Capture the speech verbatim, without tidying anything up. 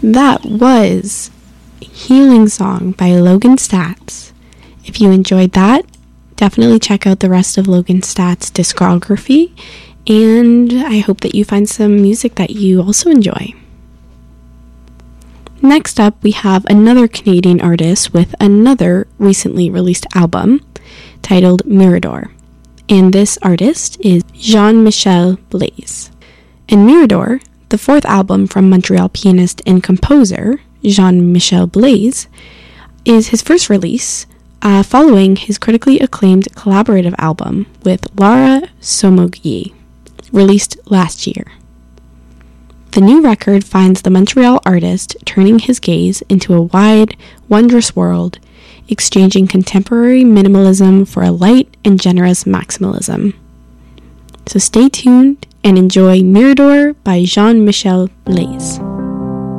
That was Healing Song by Logan Staats. If you enjoyed that, definitely check out the rest of Logan Staats' discography, and I hope that you find some music that you also enjoy. Next up, we have another Canadian artist with another recently released album titled Mirador, and this artist is Jean-Michel Blaise. And Mirador, the fourth album from Montreal pianist and composer Jean-Michel Blaise, is his first release uh, following his critically acclaimed collaborative album with Lara Somogyi, released last year. The new record finds the Montreal artist turning his gaze into a wide, wondrous world, exchanging contemporary minimalism for a light and generous maximalism. So stay tuned and enjoy Mirador by Jean-Michel Blaise.